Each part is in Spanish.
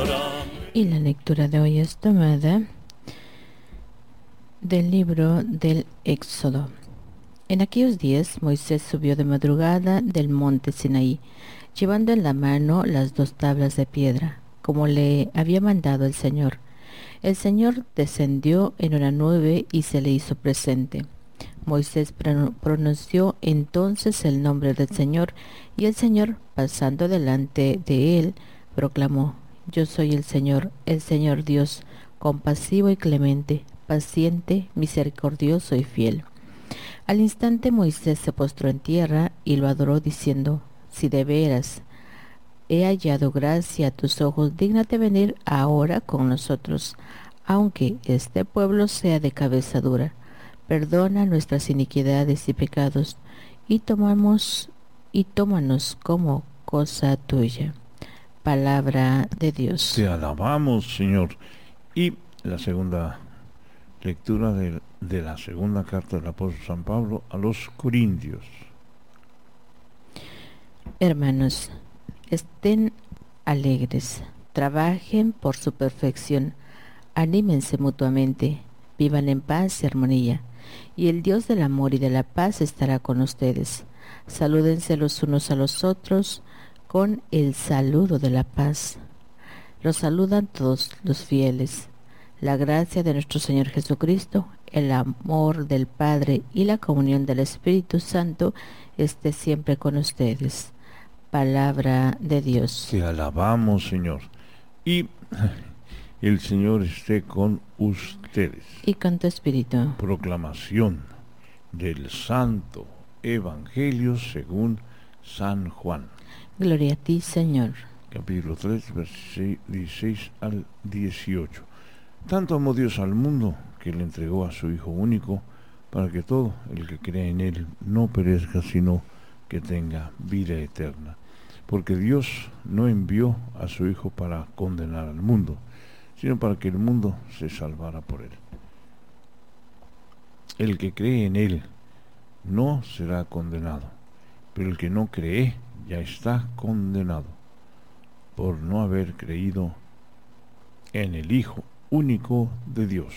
Y la lectura de hoy es tomada del libro del Éxodo. En aquellos días Moisés subió de madrugada del monte Sinaí, llevando en la mano las 2 tablas de piedra, como le había mandado el Señor. El Señor descendió en una nube y se le hizo presente. Moisés pronunció entonces el nombre del Señor, y el Señor, pasando delante de él, proclamó: Yo soy el Señor Dios, compasivo y clemente, paciente, misericordioso y fiel. Al instante Moisés se postró en tierra y lo adoró, diciendo: Si de veras he hallado gracia a tus ojos, dígnate venir ahora con nosotros, aunque este pueblo sea de cabeza dura. Perdona nuestras iniquidades y pecados, y tómanos como cosa tuya. Palabra de Dios. Te alabamos, Señor. Y la segunda lectura de la segunda carta del apóstol San Pablo a los Corintios. Hermanos, estén alegres, trabajen por su perfección, anímense mutuamente, vivan en paz y armonía, y el Dios del amor y de la paz estará con ustedes. Salúdense los unos a los otros con el saludo de la paz. Los saludan todos los fieles. La gracia de nuestro Señor Jesucristo, el amor del Padre y la comunión del Espíritu Santo esté siempre con ustedes. Palabra de Dios. Te alabamos, Señor. Y el Señor esté con ustedes. Y con tu espíritu. Proclamación del Santo Evangelio según San Juan. Gloria a ti, Señor. Capítulo 3, versículos 16 al 18. Tanto amó Dios al mundo que le entregó a su Hijo único, para que todo el que crea en Él no perezca, sino que tenga vida eterna. Porque Dios no envió a su Hijo para condenar al mundo, sino para que el mundo se salvara por Él. El que cree en Él no será condenado, pero el que no cree ya está condenado, por no haber creído en el Hijo único de Dios.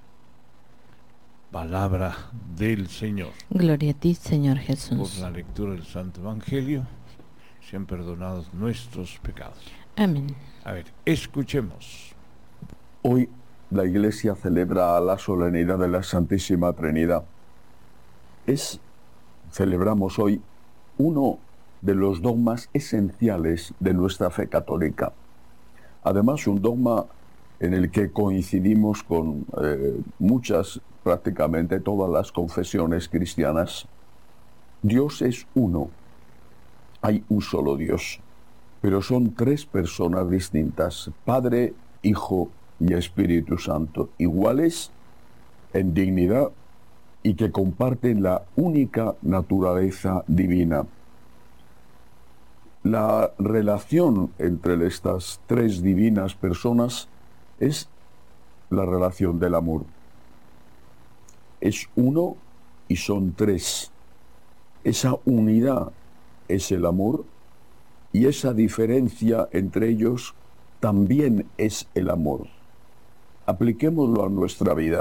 Palabra del Señor. Gloria a ti, Señor Jesús. Por la lectura del Santo Evangelio sean perdonados nuestros pecados. Amén. A ver, escuchemos. Hoy la Iglesia celebra la solemnidad de la Santísima Trinidad. Celebramos hoy uno de los dogmas esenciales de nuestra fe católica. Además, un dogma en el que coincidimos con prácticamente todas las confesiones cristianas. Dios es uno. Hay un solo Dios, pero son 3 personas distintas: Padre, Hijo y Espíritu Santo, iguales en dignidad y que comparten la única naturaleza divina. La relación entre estas 3 divinas personas es la relación del amor. Es uno y son 3. Esa unidad es el amor, y esa diferencia entre ellos también es el amor. Apliquémoslo a nuestra vida.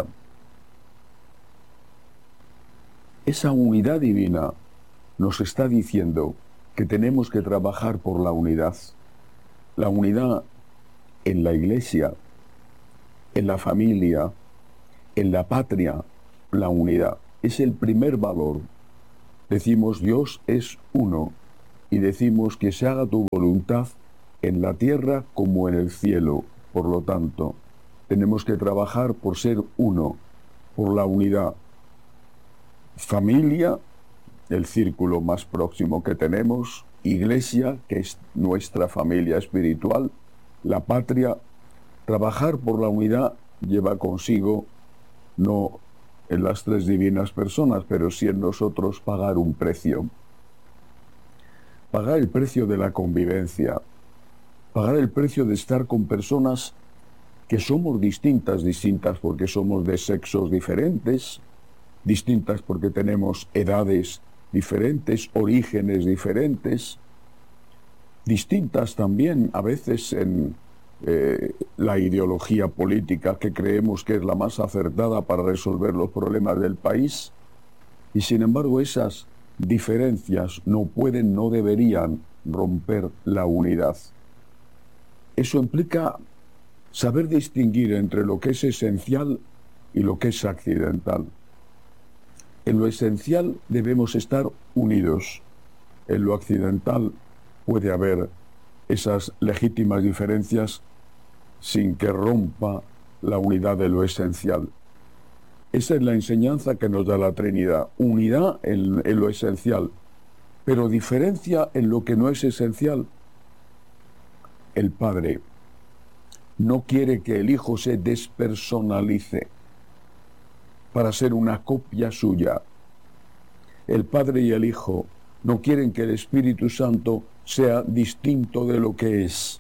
Esa unidad divina nos está diciendo que tenemos que trabajar por la unidad. La unidad en la Iglesia, en la familia, en la patria. La unidad es el primer valor. Decimos Dios es uno y decimos que se haga tu voluntad en la tierra como en el cielo. Por lo tanto, tenemos que trabajar por ser uno, por la unidad. Familia, el círculo más próximo que tenemos; Iglesia, que es nuestra familia espiritual; la patria. Trabajar por la unidad lleva consigo, no en las 3 divinas personas, pero sí en nosotros, pagar un precio. Pagar el precio de la convivencia, pagar el precio de estar con personas que somos distintas porque somos de sexos diferentes, distintas porque tenemos edades diferentes, orígenes diferentes, distintas también a veces en la ideología política que creemos que es la más acertada para resolver los problemas del país. Y sin embargo esas diferencias no pueden, no deberían romper la unidad. Eso implica saber distinguir entre lo que es esencial y lo que es accidental. En lo esencial debemos estar unidos. En lo accidental puede haber esas legítimas diferencias sin que rompa la unidad de lo esencial. Esa es la enseñanza que nos da la Trinidad. Unidad en lo esencial, pero diferencia en lo que no es esencial. El Padre no quiere que el Hijo se despersonalice para ser una copia suya. El Padre y el Hijo no quieren que el Espíritu Santo sea distinto de lo que es.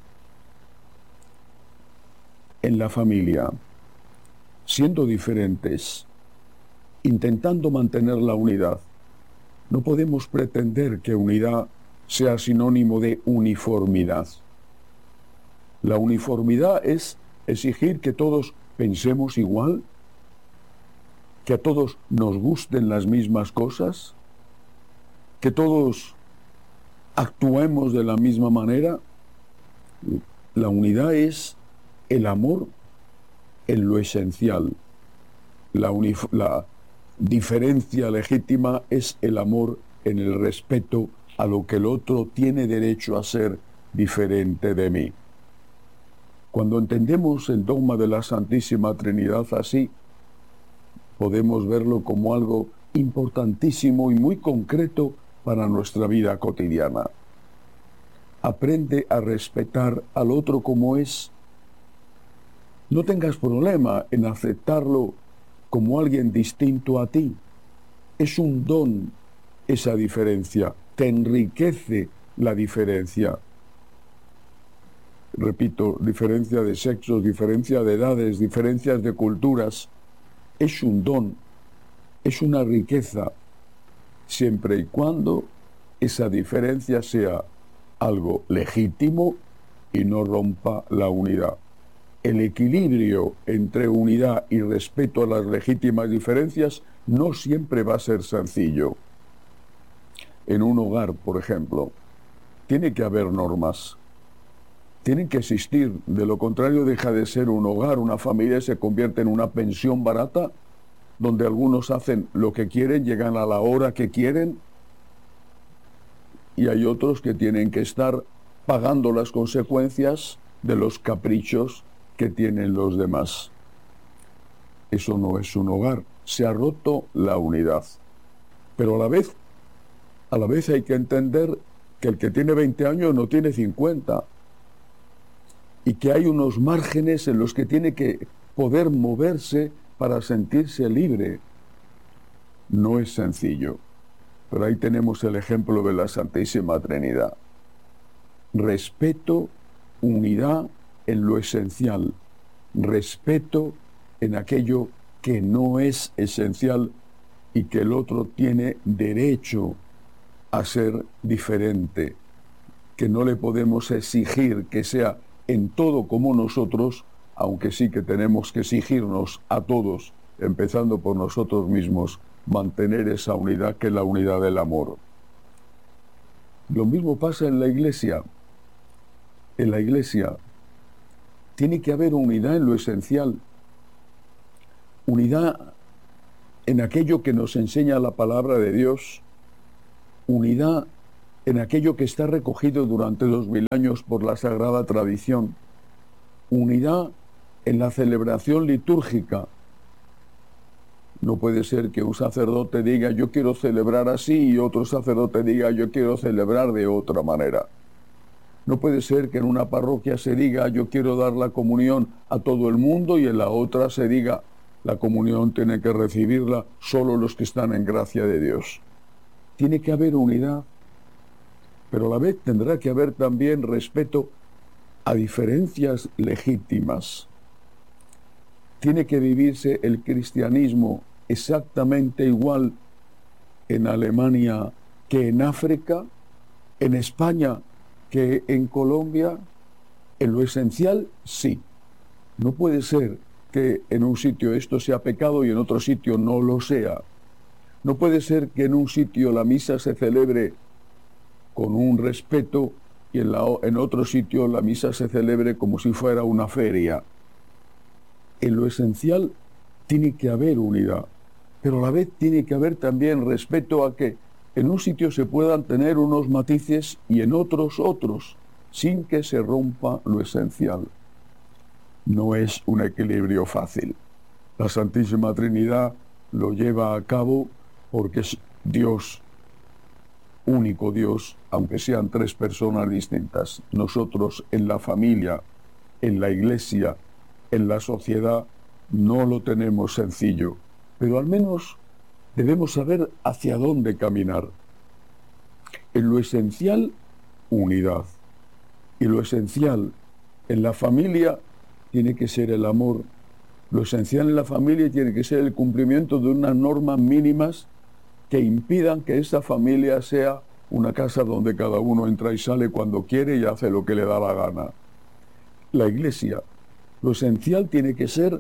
En la familia, siendo diferentes, intentando mantener la unidad, no podemos pretender que unidad sea sinónimo de uniformidad. La uniformidad es exigir que todos pensemos igual, que a todos nos gusten las mismas cosas, que todos actuemos de la misma manera. La unidad es el amor en lo esencial. La diferencia legítima es el amor en el respeto a lo que el otro tiene derecho a ser diferente de mí. Cuando entendemos el dogma de la Santísima Trinidad así, podemos verlo como algo importantísimo y muy concreto para nuestra vida cotidiana. Aprende a respetar al otro como es. No tengas problema en aceptarlo como alguien distinto a ti. Es un don esa diferencia, te enriquece la diferencia. Repito, diferencia de sexos, diferencia de edades, diferencias de culturas. Es un don, es una riqueza, siempre y cuando esa diferencia sea algo legítimo y no rompa la unidad. El equilibrio entre unidad y respeto a las legítimas diferencias no siempre va a ser sencillo. En un hogar, por ejemplo, tiene que haber normas, tienen que existir, de lo contrario deja de ser un hogar, una familia se convierte en una pensión barata, donde algunos hacen lo que quieren, llegan a la hora que quieren, y hay otros que tienen que estar pagando las consecuencias de los caprichos que tienen los demás. Eso no es un hogar, se ha roto la unidad. Pero a la vez hay que entender que el que tiene 20 años no tiene 50, y que hay unos márgenes en los que tiene que poder moverse para sentirse libre. No es sencillo, pero ahí tenemos el ejemplo de la Santísima Trinidad. Respeto, unidad en lo esencial, respeto en aquello que no es esencial y que el otro tiene derecho a ser diferente, que no le podemos exigir que sea en todo como nosotros, aunque sí que tenemos que exigirnos a todos, empezando por nosotros mismos, mantener esa unidad que es la unidad del amor. Lo mismo pasa en la Iglesia. En la Iglesia tiene que haber unidad en lo esencial, unidad en aquello que nos enseña la palabra de Dios, unidad en aquello que está recogido durante 2000 años por la sagrada tradición, unidad en la celebración litúrgica. No puede ser que un sacerdote diga yo quiero celebrar así y otro sacerdote diga yo quiero celebrar de otra manera. No puede ser que en una parroquia se diga yo quiero dar la comunión a todo el mundo y en la otra se diga la comunión tiene que recibirla solo los que están en gracia de Dios. Tiene que haber unidad, pero a la vez tendrá que haber también respeto a diferencias legítimas. Tiene que vivirse el cristianismo exactamente igual en Alemania que en África, en España que en Colombia, En lo esencial, sí. No puede ser que en un sitio esto sea pecado y en otro sitio no lo sea. No puede ser que en un sitio la misa se celebre con un respeto y en otro sitio la misa se celebre como si fuera una feria. En lo esencial tiene que haber unidad, pero a la vez tiene que haber también respeto a que en un sitio se puedan tener unos matices y en otros otros, sin que se rompa lo esencial. No es un equilibrio fácil. La Santísima Trinidad lo lleva a cabo porque es Dios, único Dios, aunque sean tres personas distintas. Nosotros en la familia, en la iglesia, en la sociedad, no lo tenemos sencillo, pero al menos debemos saber hacia dónde caminar. En lo esencial, unidad. Y lo esencial en la familia tiene que ser el amor. Lo esencial en la familia tiene que ser el cumplimiento de unas normas mínimas que impidan que esa familia sea una casa donde cada uno entra y sale cuando quiere y hace lo que le da la gana. La iglesia, lo esencial tiene que ser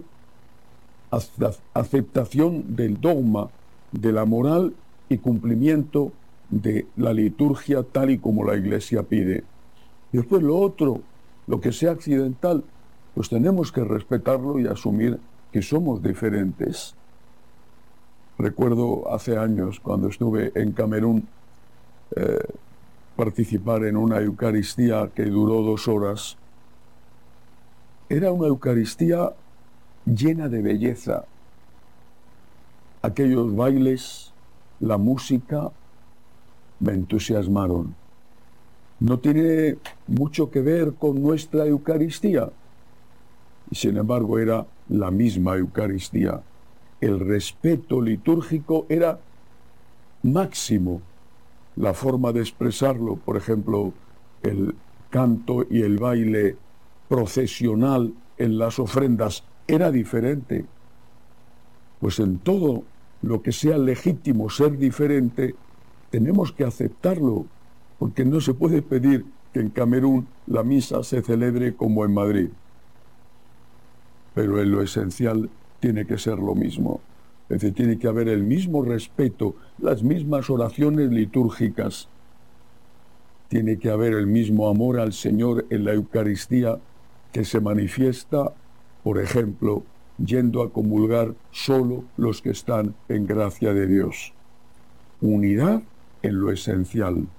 aceptación del dogma, de la moral y cumplimiento de la liturgia tal y como la iglesia pide. Y después lo otro, lo que sea accidental, pues tenemos que respetarlo y asumir que somos diferentes. Recuerdo hace años, cuando estuve en Camerún, participar en una Eucaristía que duró 2 horas. Era una Eucaristía llena de belleza. Aquellos bailes, la música, me entusiasmaron. No tiene mucho que ver con nuestra Eucaristía, y sin embargo era la misma Eucaristía. El respeto litúrgico era máximo. La forma de expresarlo, por ejemplo, el canto y el baile procesional en las ofrendas, era diferente. Pues en todo lo que sea legítimo ser diferente, tenemos que aceptarlo, porque no se puede pedir que en Camerún la misa se celebre como en Madrid. Pero en lo esencial tiene que ser lo mismo. Es decir, tiene que haber el mismo respeto, las mismas oraciones litúrgicas. Tiene que haber el mismo amor al Señor en la Eucaristía que se manifiesta, por ejemplo, yendo a comulgar solo los que están en gracia de Dios. Unidad en lo esencial.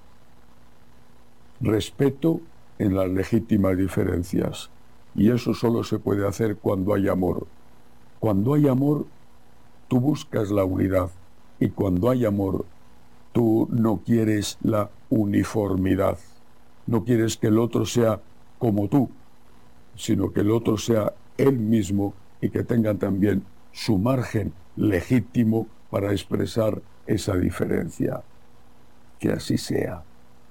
Respeto en las legítimas diferencias. Y eso solo se puede hacer cuando hay amor. Cuando hay amor, tú buscas la unidad. Y cuando hay amor, tú no quieres la uniformidad. No quieres que el otro sea como tú, sino que el otro sea él mismo y que tenga también su margen legítimo para expresar esa diferencia. Que así sea.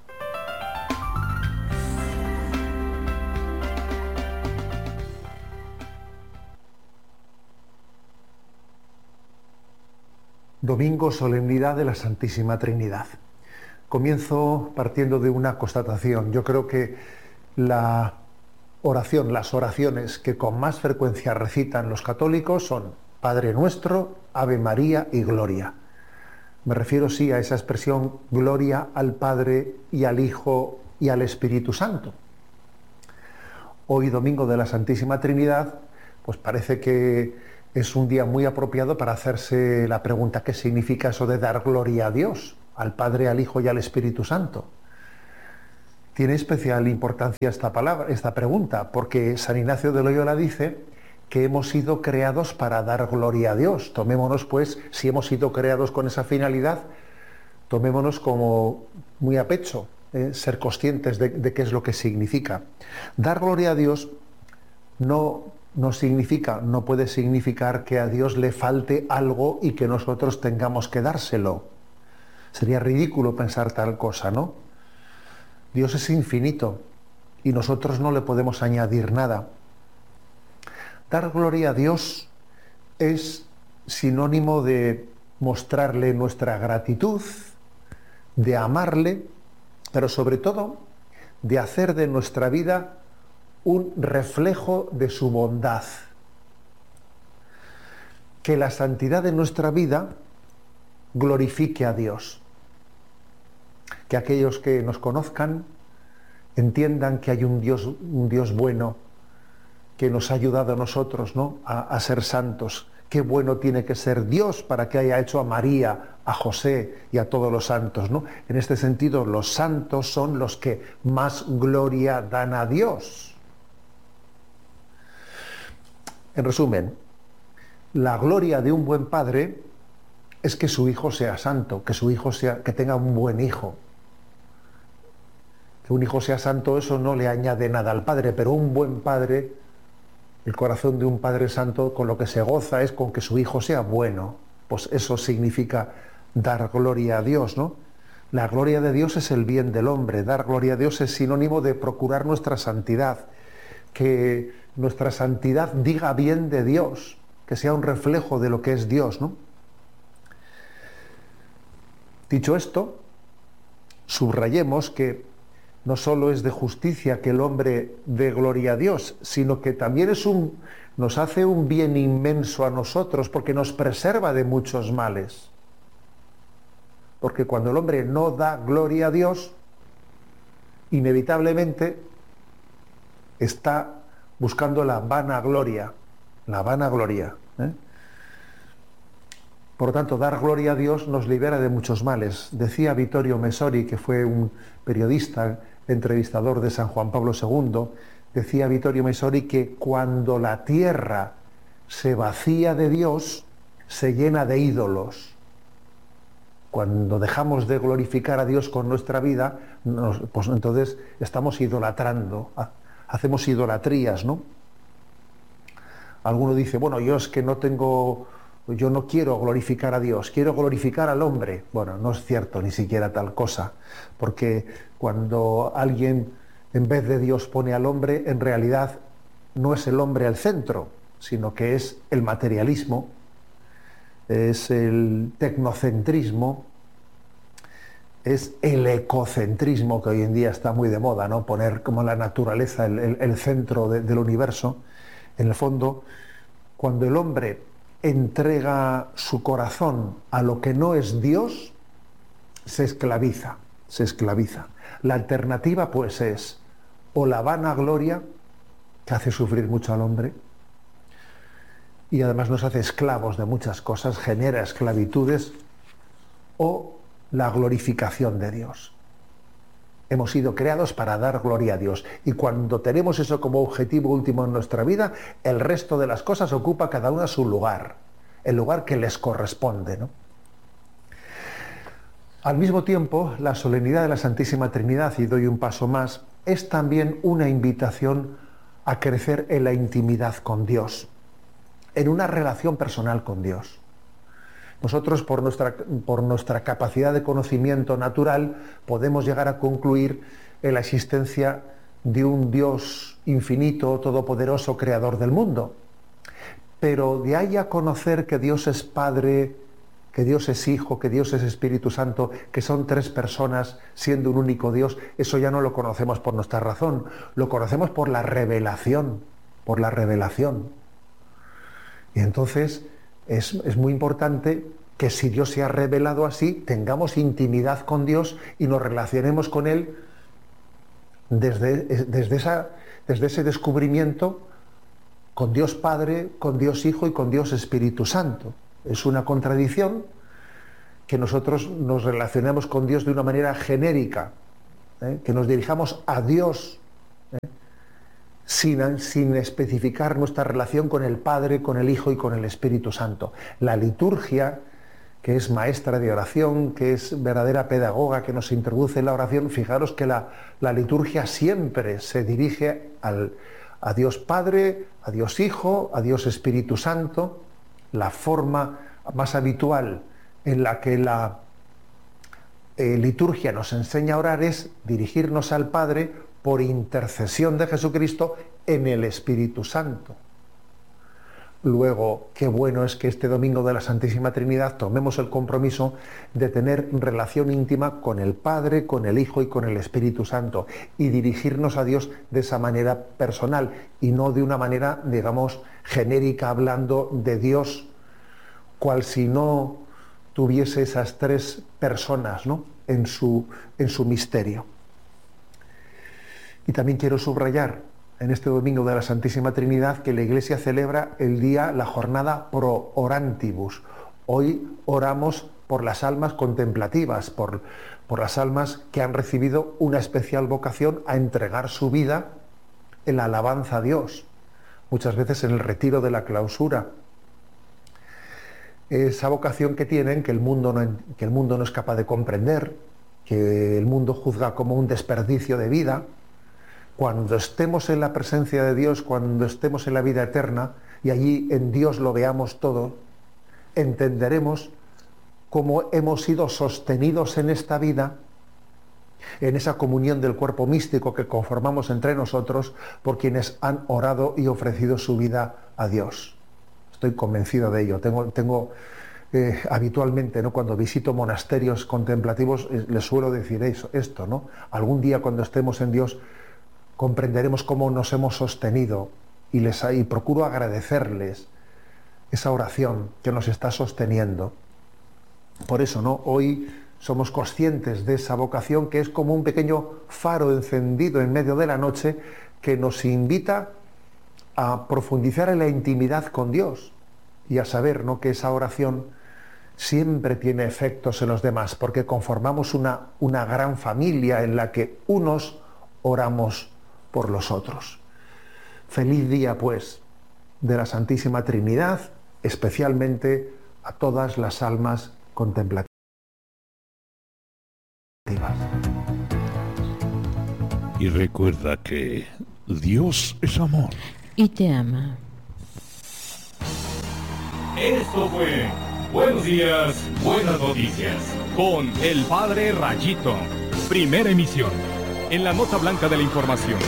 Domingo, solemnidad de la Santísima Trinidad. Comienzo partiendo de una constatación. Yo creo que las oraciones que con más frecuencia recitan los católicos son Padre Nuestro, Ave María y Gloria. Me refiero sí a esa expresión Gloria al Padre y al Hijo y al Espíritu Santo. Hoy, Domingo de la Santísima Trinidad, pues parece que es un día muy apropiado para hacerse la pregunta: ¿qué significa eso de dar gloria a Dios, al Padre, al Hijo y al Espíritu Santo? Tiene especial importancia esta pregunta, porque San Ignacio de Loyola dice que hemos sido creados para dar gloria a Dios. Tomémonos, pues, si hemos sido creados con esa finalidad, tomémonos como muy a pecho, ser conscientes de qué es lo que significa. Dar gloria a Dios no puede significar que a Dios le falte algo y que nosotros tengamos que dárselo. Sería ridículo pensar tal cosa, ¿no? Dios es infinito y nosotros no le podemos añadir nada. Dar gloria a Dios es sinónimo de mostrarle nuestra gratitud, de amarle, pero sobre todo de hacer de nuestra vida un reflejo de su bondad. Que la santidad de nuestra vida glorifique a Dios. Que aquellos que nos conozcan entiendan que hay un Dios bueno que nos ha ayudado a nosotros, ¿no?, a ser santos. Qué bueno tiene que ser Dios para que haya hecho a María, a José y a todos los santos, ¿no? En este sentido, los santos son los que más gloria dan a Dios. En resumen, la gloria de un buen padre es que su hijo sea santo, que tenga un buen hijo. Que un hijo sea santo, eso no le añade nada al padre, pero un buen padre, el corazón de un padre santo, con lo que se goza es con que su hijo sea bueno. Pues eso significa dar gloria a Dios, ¿no? La gloria de Dios es el bien del hombre. Dar gloria a Dios es sinónimo de procurar nuestra santidad. Que nuestra santidad diga bien de Dios, que sea un reflejo de lo que es Dios, ¿no? Dicho esto, subrayemos que no solo es de justicia que el hombre dé gloria a Dios, sino que también nos hace un bien inmenso a nosotros, porque nos preserva de muchos males. Porque cuando el hombre no da gloria a Dios, inevitablemente está buscando la vanagloria, ¿eh? Por lo tanto, dar gloria a Dios nos libera de muchos males. Decía Vittorio Messori, que fue un periodista, entrevistador de San Juan Pablo II, decía Vittorio Messori que cuando la tierra se vacía de Dios, se llena de ídolos. Cuando dejamos de glorificar a Dios con nuestra vida, pues entonces estamos idolatrando, hacemos idolatrías, ¿no? Alguno dice, bueno, yo no quiero glorificar a Dios, quiero glorificar al hombre. Bueno, no es cierto ni siquiera tal cosa, porque cuando alguien en vez de Dios pone al hombre, en realidad no es el hombre al centro, sino que es el materialismo, es el tecnocentrismo, es el ecocentrismo, que hoy en día está muy de moda, ¿no? Poner como la naturaleza el centro del universo. En el fondo, cuando el hombre entrega su corazón a lo que no es Dios, se esclaviza. La alternativa, pues, es o la vanagloria, que hace sufrir mucho al hombre, y además nos hace esclavos de muchas cosas, genera esclavitudes, o la glorificación de Dios. Hemos sido creados para dar gloria a Dios, y cuando tenemos eso como objetivo último en nuestra vida, el resto de las cosas ocupa cada una su lugar, el lugar que les corresponde, ¿no? Al mismo tiempo, la solemnidad de la Santísima Trinidad, y doy un paso más, es también una invitación a crecer en la intimidad con Dios, en una relación personal con Dios. Nosotros, por nuestra capacidad de conocimiento natural, podemos llegar a concluir en la existencia de un Dios infinito, todopoderoso, creador del mundo. Pero de ahí a conocer que Dios es Padre, que Dios es Hijo, que Dios es Espíritu Santo, que son tres personas siendo un único Dios, eso ya no lo conocemos por nuestra razón, lo conocemos por la revelación, Y entonces es muy importante que si Dios se ha revelado así, tengamos intimidad con Dios y nos relacionemos con Él desde ese descubrimiento con Dios Padre, con Dios Hijo y con Dios Espíritu Santo. Es una contradicción que nosotros nos relacionemos con Dios de una manera genérica, que nos dirijamos a Dios, sin especificar nuestra relación con el Padre, con el Hijo y con el Espíritu Santo. La liturgia, que es maestra de oración, que es verdadera pedagoga, que nos introduce en la oración, fijaros que la liturgia siempre se dirige a Dios Padre, a Dios Hijo, a Dios Espíritu Santo. La forma más habitual en la que la liturgia nos enseña a orar es dirigirnos al Padre por intercesión de Jesucristo en el Espíritu Santo. luego qué bueno es que este domingo de la Santísima Trinidad tomemos el compromiso de tener relación íntima con el Padre, con el Hijo y con el Espíritu Santo y dirigirnos a Dios de esa manera personal y no de una manera, digamos, genérica, hablando de Dios cual si no tuviese esas tres personas, ¿no?, en su misterio. Y también quiero subrayar en este domingo de la Santísima Trinidad que la Iglesia celebra la jornada pro orantibus. Hoy oramos por las almas contemplativas, por las almas que han recibido una especial vocación a entregar su vida en la alabanza a Dios, muchas veces en el retiro de la clausura. Esa vocación que tienen, que el mundo no es capaz de comprender, que el mundo juzga como un desperdicio de vida. Cuando estemos en la presencia de Dios, cuando estemos en la vida eterna, y allí en Dios lo veamos todo, entenderemos cómo hemos sido sostenidos en esta vida, en esa comunión del cuerpo místico que conformamos entre nosotros, por quienes han orado y ofrecido su vida a Dios. Estoy convencido de ello. Tengo habitualmente, ¿no?, cuando visito monasterios contemplativos, les suelo decir esto, ¿no? Algún día cuando estemos en Dios comprenderemos cómo nos hemos sostenido y procuro agradecerles esa oración que nos está sosteniendo. Por eso, ¿no?, hoy somos conscientes de esa vocación que es como un pequeño faro encendido en medio de la noche que nos invita a profundizar en la intimidad con Dios y a saber, ¿no?, que esa oración siempre tiene efectos en los demás, porque conformamos una gran familia en la que unos oramos por los otros. Feliz día, pues, de la Santísima Trinidad, especialmente a todas las almas contemplativas. Y recuerda que Dios es amor. Y te ama. Esto fue Buenos Días, Buenas Noticias, con el Padre Rayito. Primera emisión, en la nota blanca de la información.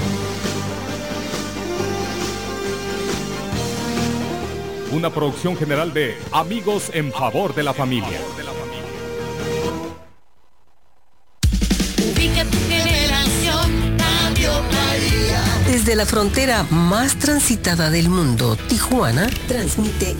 Una producción general de Amigos en Favor de la Familia. Ubica tu generación, Radio María. Desde la frontera más transitada del mundo, Tijuana, transmite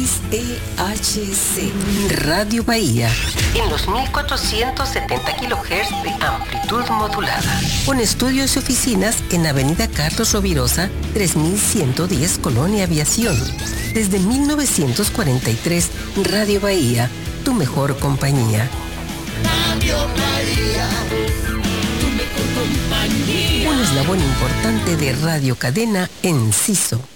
XEHC, Radio Bahía, en los 1470 kHz de amplitud modulada. Con estudios y oficinas en Avenida Carlos Rovirosa, 3110, Colonia Aviación. Desde 1943, Radio Bahía, tu mejor compañía. Radio María, tu mejor compañía. Un eslabón importante de Radio Cadena Enciso.